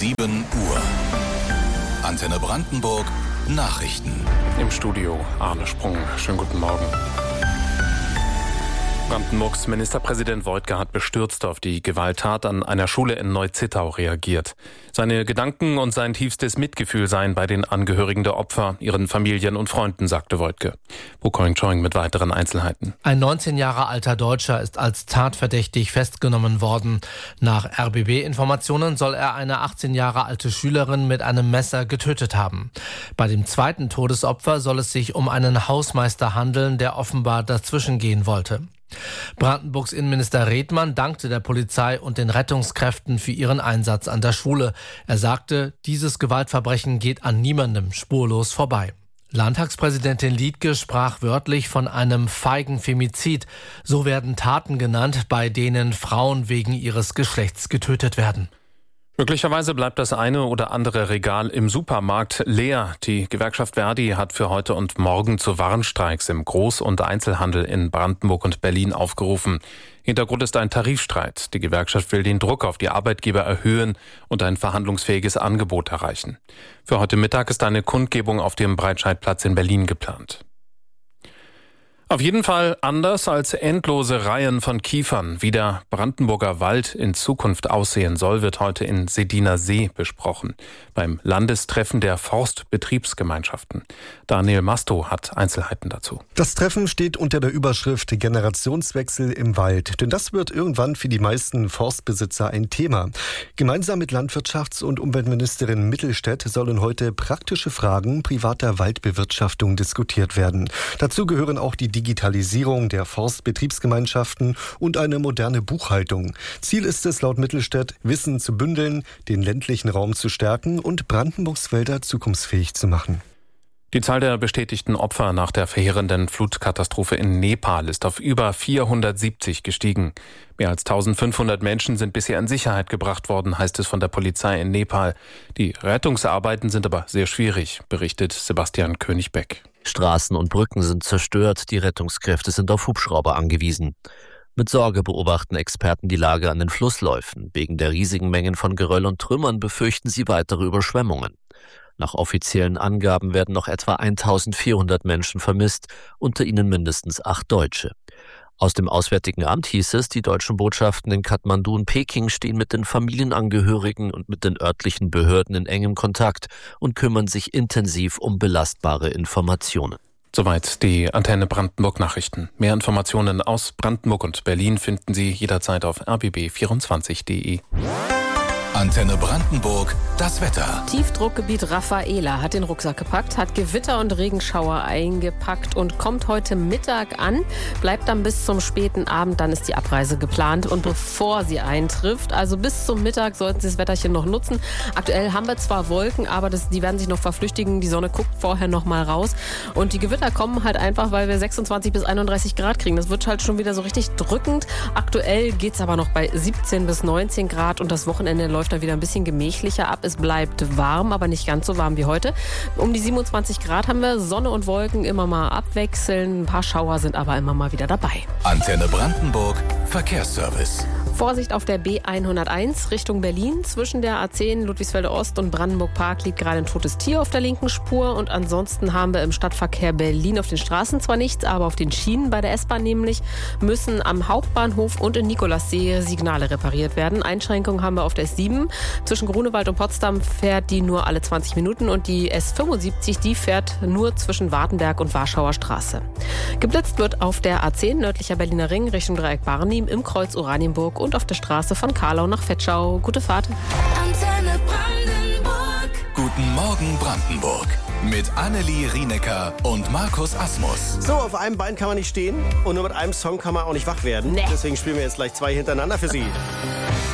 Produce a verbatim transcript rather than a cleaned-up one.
sieben Uhr. Antenne Brandenburg Nachrichten. Im Studio Arne Sprung. Schönen guten Morgen. Brandenburgs Ministerpräsident Woidke hat bestürzt auf die Gewalttat an einer Schule in Neu-Zittau reagiert. Seine Gedanken und sein tiefstes Mitgefühl seien bei den Angehörigen der Opfer, ihren Familien und Freunden, sagte Woidke. Bukoing Choing mit weiteren Einzelheiten. Ein neunzehn Jahre alter Deutscher ist als tatverdächtig festgenommen worden. Nach R B B-Informationen soll er eine achtzehn Jahre alte Schülerin mit einem Messer getötet haben. Bei dem zweiten Todesopfer soll es sich um einen Hausmeister handeln, der offenbar dazwischengehen wollte. Brandenburgs Innenminister Redmann dankte der Polizei und den Rettungskräften für ihren Einsatz an der Schule. Er sagte, dieses Gewaltverbrechen geht an niemandem spurlos vorbei. Landtagspräsidentin Liedtke sprach wörtlich von einem feigen Femizid. So werden Taten genannt, bei denen Frauen wegen ihres Geschlechts getötet werden. Möglicherweise bleibt das eine oder andere Regal im Supermarkt leer. Die Gewerkschaft Verdi hat für heute und morgen zu Warnstreiks im Groß- und Einzelhandel in Brandenburg und Berlin aufgerufen. Hintergrund ist ein Tarifstreit. Die Gewerkschaft will den Druck auf die Arbeitgeber erhöhen und ein verhandlungsfähiges Angebot erreichen. Für heute Mittag ist eine Kundgebung auf dem Breitscheidplatz in Berlin geplant. Auf jeden Fall anders als endlose Reihen von Kiefern. Wie der Brandenburger Wald in Zukunft aussehen soll, wird heute in Sediner See besprochen. Beim Landestreffen der Forstbetriebsgemeinschaften. Daniel Masto hat Einzelheiten dazu. Das Treffen steht unter der Überschrift Generationswechsel im Wald. Denn das wird irgendwann für die meisten Forstbesitzer ein Thema. Gemeinsam mit Landwirtschafts- und Umweltministerin Mittelstädt sollen heute praktische Fragen privater Waldbewirtschaftung diskutiert werden. Dazu gehören auch die Digitalisierung der Forstbetriebsgemeinschaften und eine moderne Buchhaltung. Ziel ist es laut Mittelstädt, Wissen zu bündeln, den ländlichen Raum zu stärken und Brandenburgs Wälder zukunftsfähig zu machen. Die Zahl der bestätigten Opfer nach der verheerenden Flutkatastrophe in Nepal ist auf über vierhundertsiebzig gestiegen. Mehr als eintausendfünfhundert Menschen sind bisher in Sicherheit gebracht worden, heißt es von der Polizei in Nepal. Die Rettungsarbeiten sind aber sehr schwierig, berichtet Sebastian König-Beck. Straßen und Brücken sind zerstört, die Rettungskräfte sind auf Hubschrauber angewiesen. Mit Sorge beobachten Experten die Lage an den Flussläufen. Wegen der riesigen Mengen von Geröll und Trümmern befürchten sie weitere Überschwemmungen. Nach offiziellen Angaben werden noch etwa eintausendvierhundert Menschen vermisst, unter ihnen mindestens acht Deutsche. Aus dem Auswärtigen Amt hieß es, die deutschen Botschaften in Kathmandu und Peking stehen mit den Familienangehörigen und mit den örtlichen Behörden in engem Kontakt und kümmern sich intensiv um belastbare Informationen. Soweit die Antenne Brandenburg Nachrichten. Mehr Informationen aus Brandenburg und Berlin finden Sie jederzeit auf r b b vierundzwanzig punkt d e. Antenne Brandenburg, das Wetter. Tiefdruckgebiet Rafaela hat den Rucksack gepackt, hat Gewitter und Regenschauer eingepackt und kommt heute Mittag an, bleibt dann bis zum späten Abend, dann ist die Abreise geplant und bevor sie eintrifft, also bis zum Mittag sollten Sie das Wetterchen noch nutzen. Aktuell haben wir zwar Wolken, aber das, die werden sich noch verflüchtigen, die Sonne guckt vorher noch mal raus und die Gewitter kommen halt einfach, weil wir sechsundzwanzig bis einunddreißig Grad kriegen. Das wird halt schon wieder so richtig drückend. Aktuell geht es aber noch bei siebzehn bis neunzehn Grad und das Wochenende läuft dann wieder ein bisschen gemächlicher ab. Es bleibt warm, aber nicht ganz so warm wie heute. Um die siebenundzwanzig Grad haben wir, Sonne und Wolken immer mal abwechseln. Ein paar Schauer sind aber immer mal wieder dabei. Antenne Brandenburg, Verkehrsservice. Vorsicht auf der B hunderteins Richtung Berlin. Zwischen der A zehn Ludwigsfelde Ost und Brandenburg Park liegt gerade ein totes Tier auf der linken Spur. Und ansonsten haben wir im Stadtverkehr Berlin auf den Straßen zwar nichts, aber auf den Schienen bei der S-Bahn nämlich müssen am Hauptbahnhof und in Nikolassee Signale repariert werden. Einschränkungen haben wir auf der S sieben. Zwischen Grunewald und Potsdam fährt die nur alle zwanzig Minuten und die S fünfundsiebzig, die fährt nur zwischen Wartenberg und Warschauer Straße. Geblitzt wird auf der A zehn nördlicher Berliner Ring Richtung Dreieck Barnim im Kreuz Oranienburg und auf der Straße von Karlau nach Vetschau. Gute Fahrt. Antenne Brandenburg. Guten Morgen Brandenburg. Mit Annelie Rienecker und Markus Asmus. So, auf einem Bein kann man nicht stehen und nur mit einem Song kann man auch nicht wach werden. Nee. Deswegen spielen wir jetzt gleich zwei hintereinander für Sie.